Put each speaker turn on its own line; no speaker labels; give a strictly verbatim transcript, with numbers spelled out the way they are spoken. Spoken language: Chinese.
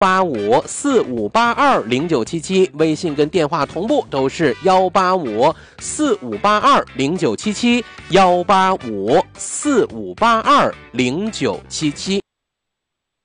八五四五八二零九七七，微信跟电话同步都是幺八五四五八二零九七七，幺八五四五八二零九七七。